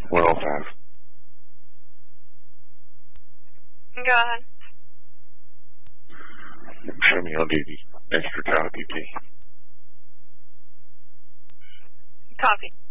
105. Go ahead. Show me on duty. Extra tau PT. Copy.